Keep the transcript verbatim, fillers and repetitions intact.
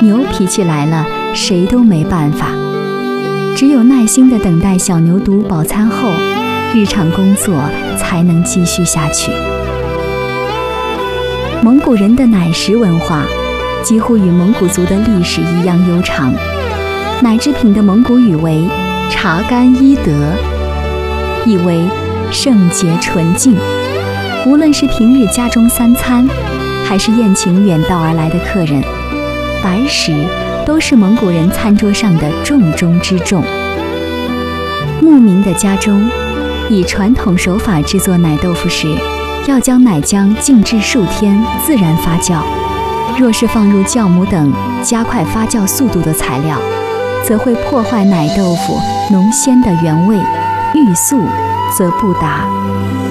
牛脾气来了，谁都没办法，只有耐心地等待小牛犊饱餐后，日常工作才能继续下去。蒙古人的奶食文化几乎与蒙古族的历史一样悠长。奶制品的蒙古语为茶干伊德，意为圣洁纯净。无论是平日家中三餐，还是宴请远道而来的客人，白食都是蒙古人餐桌上的重中之重。牧民的家中，以传统手法制作奶豆腐时，要将奶浆静置数天，自然发酵。若是放入酵母等加快发酵速度的材料，则会破坏奶豆腐浓鲜的原味，欲速则不达。